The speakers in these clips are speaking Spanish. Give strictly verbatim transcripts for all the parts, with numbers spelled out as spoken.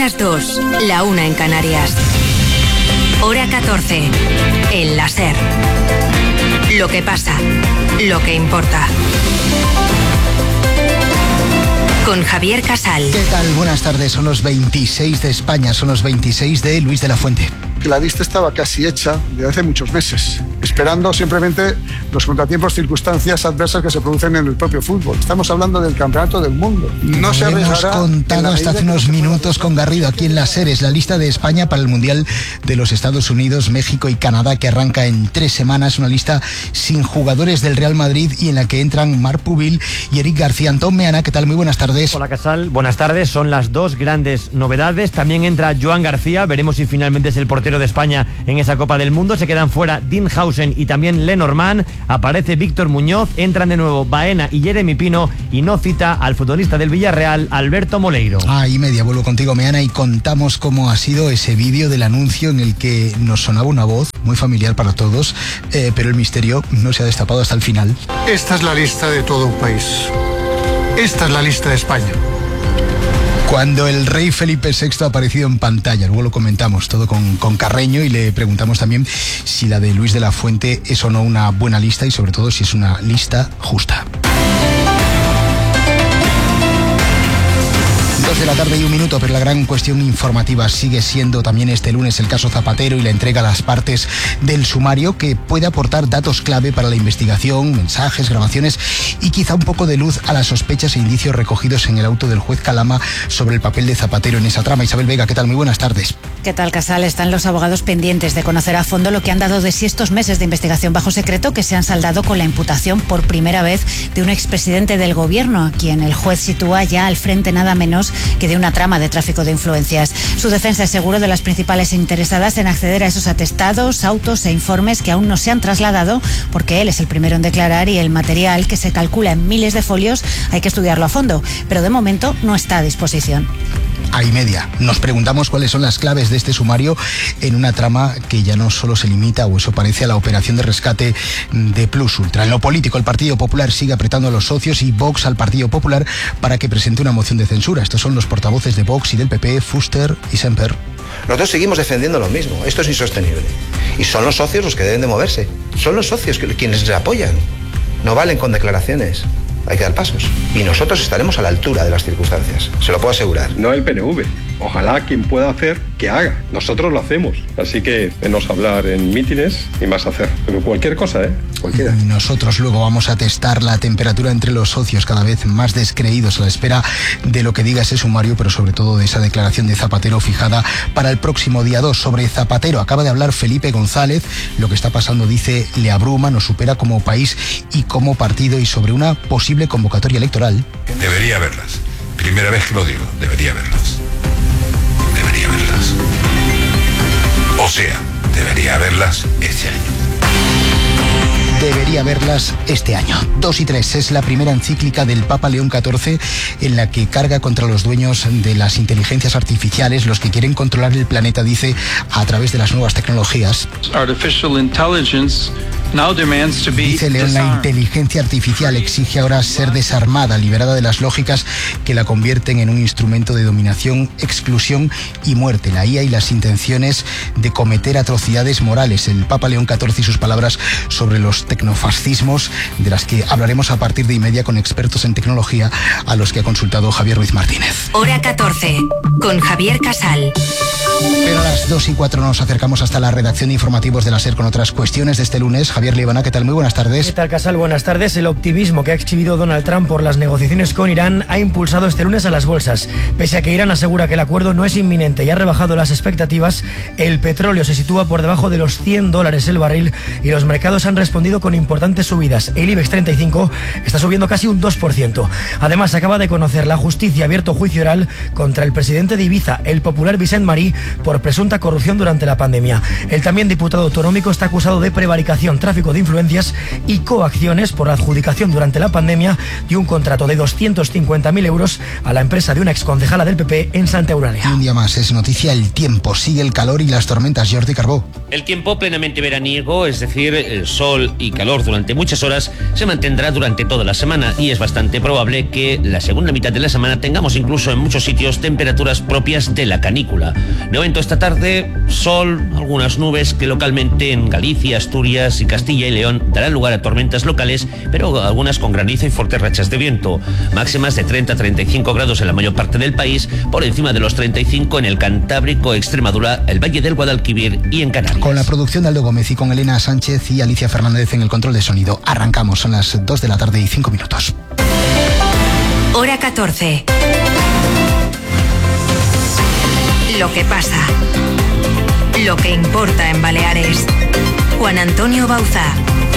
las dos, la una en Canarias. Hora catorce, en la SER. Lo que pasa, lo que importa. Con Javier Casal. ¿Qué tal? Buenas tardes. Son los veintiséis de España, son los veintiséis de Luis de la Fuente. La lista estaba casi hecha desde hace muchos meses, esperando simplemente los contratiempos, circunstancias adversas que se producen en el propio fútbol. Estamos hablando del campeonato del mundo. No se hemos contado hasta hace unos minutos con Garrido aquí en la SER. Es la lista de España para el Mundial de los Estados Unidos, México y Canadá, que arranca en tres semanas. Una lista sin jugadores del Real Madrid y en la que entran Marc Pubil y Eric García. Antón Meana, ¿qué tal? Muy buenas tardes. Hola Casal, buenas tardes. Son las dos grandes novedades. También entra Joan García. Veremos si finalmente es el portero de España en esa Copa del Mundo. Se quedan fuera Dean Howson y también Lenormand. Aparece Víctor Muñoz. Entran de nuevo Baena y Jeremy Pino, y no cita al futbolista del Villarreal, Alberto Moleiro. Ah, y media, vuelvo contigo, Meana, y contamos cómo ha sido ese vídeo del anuncio en el que nos sonaba una voz muy familiar para todos, eh, pero el misterio no se ha destapado hasta el final. Esta es la lista de todo un país. Esta es la lista de España. Cuando el rey Felipe sexto ha aparecido en pantalla, luego lo comentamos todo con, con Carreño y le preguntamos también si la de Luis de la Fuente es o no una buena lista y sobre todo si es una lista justa. Dos de la tarde y un minuto, pero la gran cuestión informativa sigue siendo también este lunes el caso Zapatero y la entrega a las partes del sumario, que puede aportar datos clave para la investigación, mensajes, grabaciones y quizá un poco de luz a las sospechas e indicios recogidos en el auto del juez Calama sobre el papel de Zapatero en esa trama. Isabel Vega, ¿qué tal? Muy buenas tardes. ¿Qué tal, Casal? Están los abogados pendientes de conocer a fondo lo que han dado de sí estos meses de investigación bajo secreto, que se han saldado con la imputación por primera vez de un expresidente del gobierno, a quien el juez sitúa ya al frente nada menos que de una trama de tráfico de influencias. Su defensa es seguro de las principales interesadas en acceder a esos atestados, autos e informes que aún no se han trasladado, porque él es el primero en declarar y el material, que se calcula en miles de folios, hay que estudiarlo a fondo, pero de momento no está a disposición. A y media. Nos preguntamos cuáles son las claves de este sumario en una trama que ya no solo se limita, o eso parece, a la operación de rescate de Plus Ultra. En lo político, el Partido Popular sigue apretando a los socios y Vox al Partido Popular para que presente una moción de censura. Estos son los portavoces de Vox y del P P, Fuster y Semper. Nosotros seguimos defendiendo lo mismo. Esto es insostenible. Y son los socios los que deben de moverse. Son los socios quienes les apoyan. No valen con declaraciones. Hay que dar pasos. Y nosotros estaremos a la altura de las circunstancias. Se lo puedo asegurar. No el P N V. Ojalá quien pueda hacer, que haga. Nosotros lo hacemos. Así que menos hablar en mítines y más hacer. Pero cualquier cosa, ¿eh? Cualquiera. Nosotros luego vamos a testar la temperatura entre los socios, cada vez más descreídos a la espera de lo que diga ese sumario, pero sobre todo de esa declaración de Zapatero fijada para el próximo día dos. Sobre Zapatero acaba de hablar Felipe González. Lo que está pasando, dice, le abruma, nos supera como país y como partido, y sobre una posible convocatoria electoral. Debería haberlas. Primera vez que lo digo, debería haberlas. Debería haberlas. O sea, debería haberlas este año. Debería verlas este año. Dos y tres es la primera encíclica del Papa León catorce en la que carga contra los dueños de las inteligencias artificiales, los que quieren controlar el planeta, dice, a través de las nuevas tecnologías. Artificial intelligence now demands to be Dice León, la inteligencia artificial exige ahora ser desarmada, liberada de las lógicas que la convierten en un instrumento de dominación, exclusión y muerte. La I A y las intenciones de cometer atrocidades morales. El Papa León catorce y sus palabras sobre los tecnofascismos, de las que hablaremos a partir de y media con expertos en tecnología, a los que ha consultado Javier Ruiz Martínez. Hora catorce, con Javier Casal. Pero a las dos y cuatro nos acercamos hasta la redacción de informativos de la SER con otras cuestiones de este lunes. Javier Libana, ¿qué tal? Muy buenas tardes. ¿Qué tal, Casal? Buenas tardes. El optimismo que ha exhibido Donald Trump por las negociaciones con Irán ha impulsado este lunes a las bolsas. Pese a que Irán asegura que el acuerdo no es inminente y ha rebajado las expectativas, el petróleo se sitúa por debajo de los cien dólares el barril y los mercados han respondido con importantes subidas. El IBEX treinta y cinco está subiendo casi un dos por ciento. Además, acaba de conocer la justicia abierto juicio oral contra el presidente de Ibiza, el popular Vicent Marí, por presunta corrupción durante la pandemia. El también diputado autonómico está acusado de prevaricación tráfico de influencias y coacciones por adjudicación durante la pandemia de un contrato de doscientos cincuenta mil euros a la empresa de una exconcejala del P P en Santa Eulalia. Un día más es noticia el tiempo, sigue el calor y las tormentas. Jordi Carbó. El tiempo plenamente veraniego, es decir, el sol y calor durante muchas horas, se mantendrá durante toda la semana y es bastante probable que la segunda mitad de la semana tengamos incluso en muchos sitios temperaturas propias de la canícula. De momento esta tarde, sol, algunas nubes que localmente en Galicia, Asturias y Castilla y León darán lugar a tormentas locales, pero algunas con granizo y fuertes rachas de viento. Máximas de treinta a treinta y cinco grados en la mayor parte del país, por encima de los treinta y cinco en el Cantábrico, Extremadura, el Valle del Guadalquivir y en Canarias. Con la producción de Aldo Gómez y con Elena Sánchez y Alicia Fernández en el control de sonido. Arrancamos, son las dos de la tarde y cinco minutos. Hora catorce. Lo que pasa. Lo que importa en Baleares. Juan Antonio Bauzá.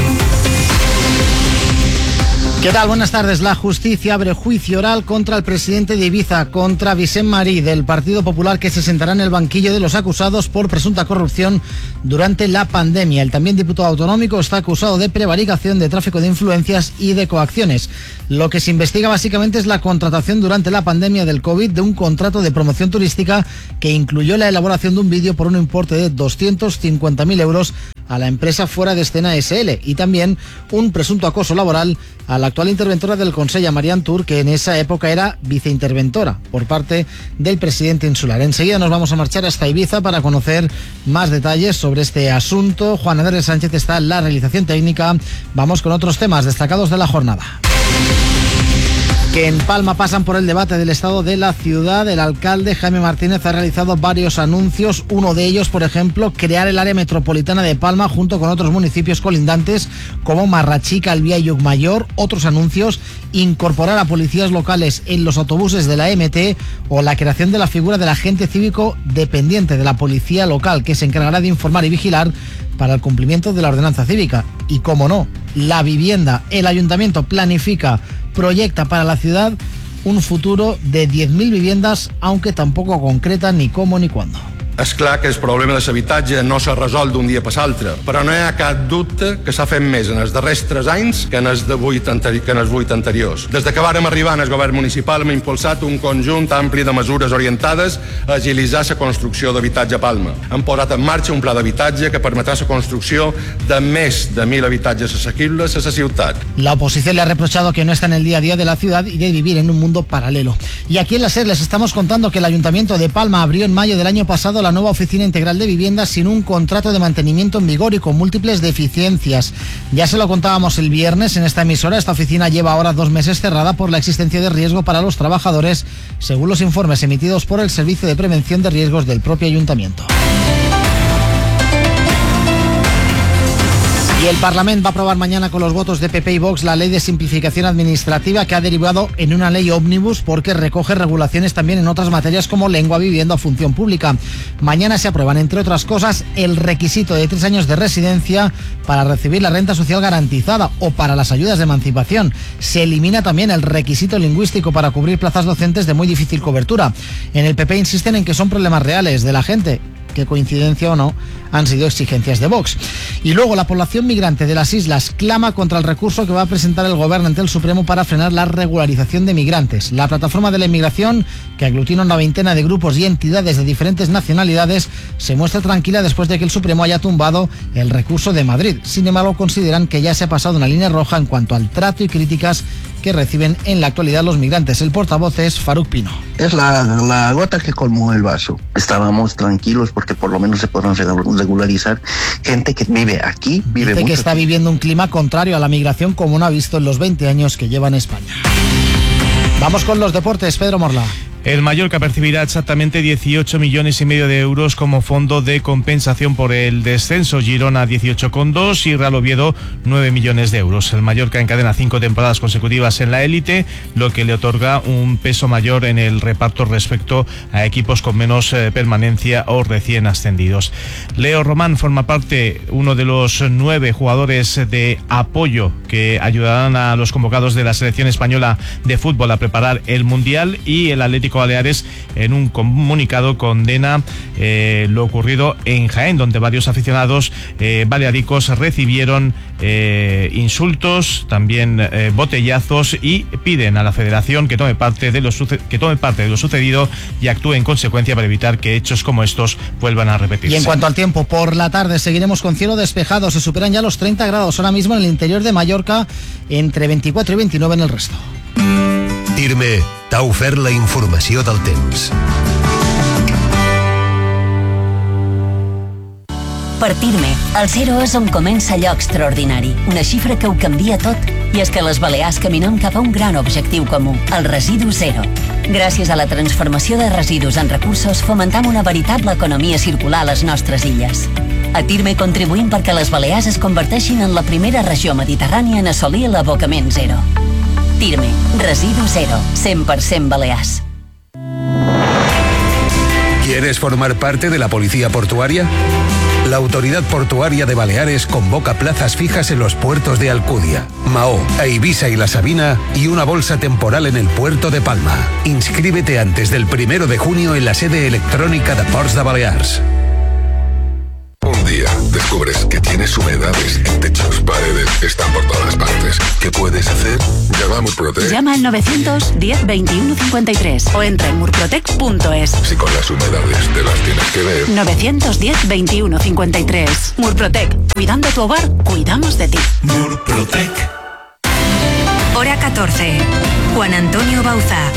¿Qué tal? Buenas tardes. La justicia abre juicio oral contra el presidente de Ibiza, contra Vicent Marí, del Partido Popular, que se sentará en el banquillo de los acusados por presunta corrupción durante la pandemia. El también diputado autonómico está acusado de prevaricación, de tráfico de influencias y de coacciones. Lo que se investiga básicamente es la contratación durante la pandemia del COVID de un contrato de promoción turística que incluyó la elaboración de un vídeo por un importe de doscientos cincuenta mil euros a la empresa Fuera de Escena S L y también un presunto acoso laboral a la actual interventora del Consell, Marianne Tour, que en esa época era viceinterventora por parte del presidente insular. Enseguida nos vamos a marchar hasta Ibiza para conocer más detalles sobre este asunto. Juan Andrés Sánchez está en la realización técnica. Vamos con otros temas destacados de la jornada. Que en Palma pasan por el debate del estado de la ciudad. El alcalde Jaime Martínez ha realizado varios anuncios. Uno de ellos, por ejemplo, crear el área metropolitana de Palma junto con otros municipios colindantes como Marrachica, Albía y Llucmayor. Otros anuncios, incorporar a policías locales en los autobuses de la M T o la creación de la figura del agente cívico dependiente de la policía local que se encargará de informar y vigilar para el cumplimiento de la ordenanza cívica. Y cómo no, la vivienda. El ayuntamiento planifica, proyecta para la ciudad un futuro de diez mil viviendas, aunque tampoco concreta ni cómo ni cuándo. És clar que el problema de l'habitatge no s'ha resolt d'un dia per l'altre, però no hi ha cap dubte que s'ha fet més en els darrers tres anys que en els, de vuit anteri- que en els vuit anteriors. Des de que vàrem arribar en el govern municipal hem impulsat un conjunt ampli de mesures orientades a agilitzar la construcció d'habitatge a Palma. Hem posat en marxa un pla d'habitatge que permetrà la construcció de més de mil habitatges assequibles a la ciutat. La oposición le ha reprochado que no está en el día a día de la ciudad y de vivir en un mundo paralelo. Y aquí en la SER les estamos contando que el Ayuntamiento de Palma abrió en mayo del año pasado la nueva oficina integral de viviendas sin un contrato de mantenimiento en vigor y con múltiples deficiencias. Ya se lo contábamos el viernes en esta emisora. Esta oficina lleva ahora dos meses cerrada por la existencia de riesgo para los trabajadores, según los informes emitidos por el Servicio de Prevención de Riesgos del propio Ayuntamiento. Y el Parlamento va a aprobar mañana con los votos de P P y Vox la ley de simplificación administrativa, que ha derivado en una ley ómnibus porque recoge regulaciones también en otras materias como lengua, vivienda o función pública. Mañana se aprueban, entre otras cosas, el requisito de tres años de residencia para recibir la renta social garantizada o para las ayudas de emancipación. Se elimina también el requisito lingüístico para cubrir plazas docentes de muy difícil cobertura. En el P P insisten en que son problemas reales de la gente, que coincidencia o no, han sido exigencias de Vox. Y luego la población migrante de las islas clama contra el recurso que va a presentar el Gobierno ante el Supremo para frenar la regularización de migrantes. La plataforma de la inmigración, que aglutina una veintena de grupos y entidades de diferentes nacionalidades, se muestra tranquila después de que el Supremo haya tumbado el recurso de Madrid. Sin embargo, consideran que ya se ha pasado una línea roja en cuanto al trato y críticas que reciben en la actualidad los migrantes. El portavoz es Faruk Pino. Es la, la gota que colmó el vaso. Estábamos tranquilos porque por lo menos se podrán regularizar gente que vive aquí, vive Dice mucho que está aquí. viviendo un clima contrario a la migración como no ha visto en los veinte años que lleva en España. Vamos con los deportes, Pedro Morla. El Mallorca percibirá exactamente dieciocho millones y medio de euros como fondo de compensación por el descenso. Girona dieciocho coma dos y Real Oviedo nueve millones de euros. El Mallorca encadena cinco temporadas consecutivas en la élite, lo que le otorga un peso mayor en el reparto respecto a equipos con menos eh, permanencia o recién ascendidos. Leo Román forma parte, uno de los nueve jugadores de apoyo que ayudarán a los convocados de la selección española de fútbol a preparar el Mundial, y el Atlético Atlético Baleares en un comunicado condena eh, lo ocurrido en Jaén, donde varios aficionados eh, balearicos recibieron eh, insultos, también eh, botellazos, y piden a la Federación que tome parte de lo suce- que tome parte de lo sucedido y actúe en consecuencia para evitar que hechos como estos vuelvan a repetirse. Y en cuanto al tiempo, por la tarde seguiremos con cielo despejado. Se superan ya los treinta grados ahora mismo en el interior de Mallorca, entre veinticuatro y veintinueve en el resto. Irme t'ha ofert la informació del temps. Per Pirme, el zero és on comença allò extraordinari, una xifra que ho canvia tot, i és que les Balears caminem cap a un gran objectiu comú, el residu zero. Gràcies a la transformació de residus en recursos, fomentam una veritable economia circular a les nostres illes. A Pirme contribuïm perquè les Balears es converteixin en la primera regió mediterrània en assolir l'abocament zero. Pirme, residu zero, cent per cent Balears. ¿Quieres formar parte de la policía portuaria? La Autoridad Portuaria de Baleares convoca plazas fijas en los puertos de Alcudia, Mahó, a Ibiza y La Sabina y una bolsa temporal en el puerto de Palma. Inscríbete antes del primero de junio en la sede electrónica de Ports de Balears. Un día descubres que tienes humedades en techos, paredes, están por todas partes. ¿Qué puedes hacer? Llama a Murprotec. Llama al novecientos diez veintiuno cincuenta y tres o entra en murprotec punto es. Si con las humedades te las tienes que ver. novecientos diez veintiuno cincuenta y tres. Murprotec. Cuidando tu hogar, cuidamos de ti. Murprotec. Hora catorce. Juan Antonio Bauzá.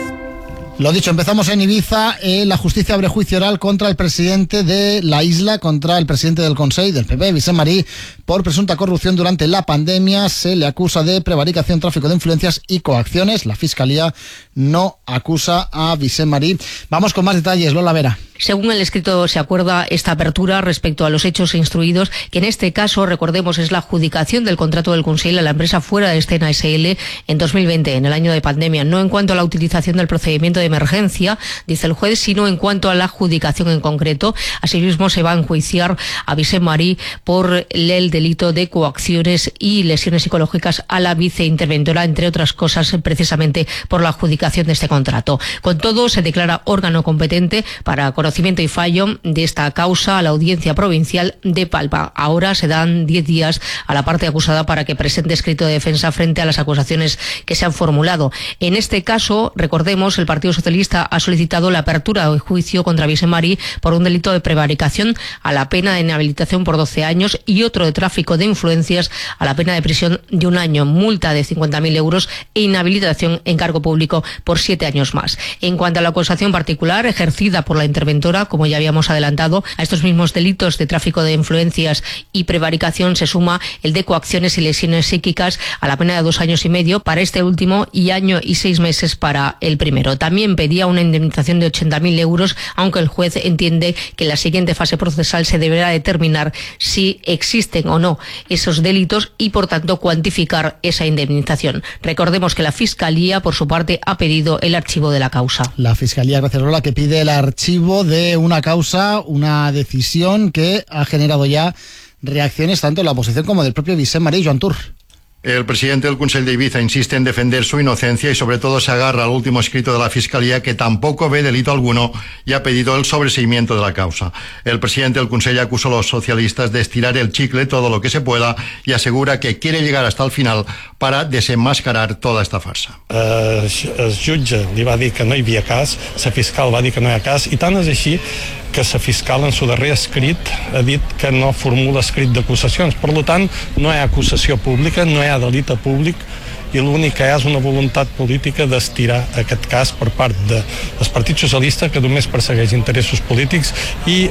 Lo dicho, empezamos en Ibiza. Eh, la justicia abre juicio oral contra el presidente de la isla, contra el presidente del Consell, del P P, Vicent Marí, por presunta corrupción durante la pandemia. Se le acusa de prevaricación, tráfico de influencias y coacciones. La Fiscalía no acusa a Vicent Marí. Vamos con más detalles, Lola Vera. Según el escrito, se acuerda esta apertura respecto a los hechos instruidos, que en este caso, recordemos, es la adjudicación del contrato del Consell a la empresa Fuera de Escena S L en dos mil veinte, en el año de pandemia. No en cuanto a la utilización del procedimiento de emergencia, dice el juez, sino en cuanto a la adjudicación en concreto. Asimismo, se va a enjuiciar a Vicent Marí por el delito de coacciones y lesiones psicológicas a la viceinterventora, entre otras cosas, precisamente por la adjudicación de este contrato. Con todo, se declara órgano competente para conocimiento y fallo de esta causa a la Audiencia Provincial de Palma. Ahora se dan diez días a la parte acusada para que presente escrito de defensa frente a las acusaciones que se han formulado. En este caso, recordemos, el Partido Socialista ha solicitado la apertura de juicio contra Vicent Marí por un delito de prevaricación a la pena de inhabilitación por doce años y otro de tráfico de influencias a la pena de prisión de un año, multa de cincuenta mil euros e inhabilitación en cargo público por siete años más. En cuanto a la acusación particular ejercida por la interventora, como ya habíamos adelantado, a estos mismos delitos de tráfico de influencias y prevaricación se suma el de coacciones y lesiones psíquicas a la pena de dos años y medio para este último y año y seis meses para el primero. También pedía una indemnización de ochenta mil euros, aunque el juez entiende que en la siguiente fase procesal se deberá determinar si existen o no esos delitos y, por tanto, cuantificar esa indemnización. Recordemos que la Fiscalía, por su parte, ha pedido el archivo de la causa. La Fiscalía, gracias Lola, que pide el archivo de una causa, una decisión que ha generado ya reacciones tanto de la oposición como del propio Vicent Marí. Joan Tur. El presidente del Consell de Ibiza insiste en defender su inocencia y sobre todo se agarra al último escrito de la Fiscalía, que tampoco ve delito alguno y ha pedido el sobreseimiento de la causa. El presidente del Consell acusa a los socialistas de estirar el chicle todo lo que se pueda y asegura que quiere llegar hasta el final para desenmascarar toda esta farsa. El, el jutge li va dir que no hi havia cas, la fiscal va dir que no hi ha cas, i tant és així que la fiscal en su darrer escrit ha dit que no formula escrit d'acusacions. Per tant, no hi ha acusació pública, no hi ha delicte públic, i l'únic que hi ha és una voluntat política d'estirar aquest cas per part del Partit Socialista, que només persegueix interessos polítics, i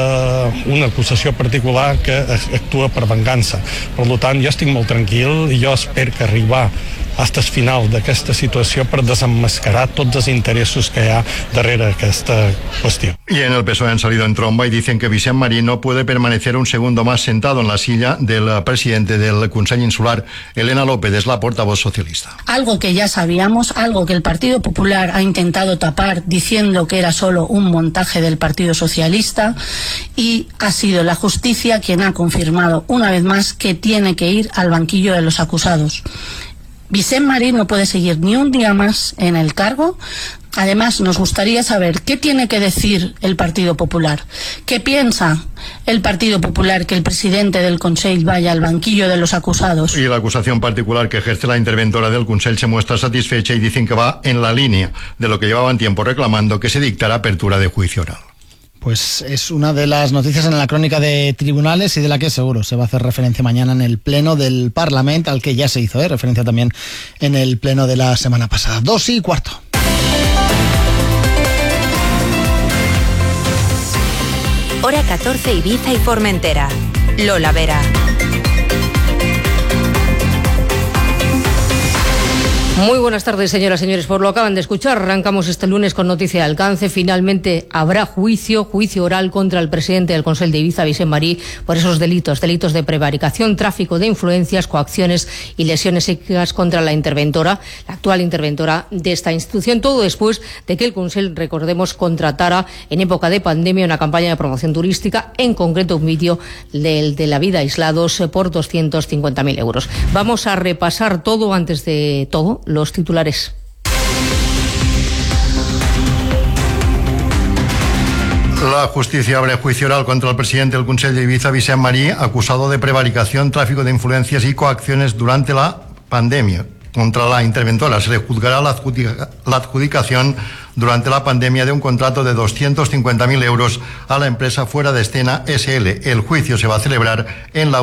eh, una acusació particular que actua per vengança. Per tant, jo estic molt tranquil i jo espero que arribar hasta el final d'aquesta situació per desenmascarar tots els interessos que hi ha darrere aquesta qüestió. Y en el P S O E han salido en tromba y dicen que Vicent Marí no puede permanecer un segundo más sentado en la silla del presidente del Consell Insular. Elena López es la portavoz socialista. Algo que ya sabíamos, algo que el Partido Popular ha intentado tapar diciendo que era solo un montaje del Partido Socialista, y ha sido la justicia quien ha confirmado una vez más que tiene que ir al banquillo de los acusados. Vicent Marí no puede seguir ni un día más en el cargo. Además, nos gustaría saber qué tiene que decir el Partido Popular. ¿Qué piensa el Partido Popular que el presidente del Consell vaya al banquillo de los acusados? Y la acusación particular que ejerce la interventora del Consell se muestra satisfecha y dicen que va en la línea de lo que llevaban tiempo reclamando, que se dictara apertura de juicio oral. Pues es una de las noticias en la crónica de tribunales y de la que seguro se va a hacer referencia mañana en el pleno del Parlamento, al que ya se hizo ¿eh? referencia también en el pleno de la semana pasada. Dos y cuarto. Hora catorce, Ibiza y Formentera. Lola Vera. Muy buenas tardes, señoras y señores. Por lo acaban de escuchar, arrancamos este lunes con noticia de alcance. Finalmente habrá juicio, juicio oral contra el presidente del Consell de Ibiza, Vicent Marí, por esos delitos, delitos de prevaricación, tráfico de influencias, coacciones y lesiones psíquicas contra la interventora, la actual interventora de esta institución. Todo después de que el Consell, recordemos, contratara en época de pandemia una campaña de promoción turística, en concreto un vídeo del de la vida aislados por doscientos cincuenta mil euros. Vamos a repasar todo antes de todo. Los titulares. La justicia abre juicio oral contra el presidente del Consell de Ibiza, Vicent Marí, acusado de prevaricación, tráfico de influencias y coacciones durante la pandemia. Contra la interventora se le juzgará la, adjudica, la adjudicación durante la pandemia de un contrato de doscientos cincuenta mil euros a la empresa Fuera de Escena S L. El juicio se va a celebrar en la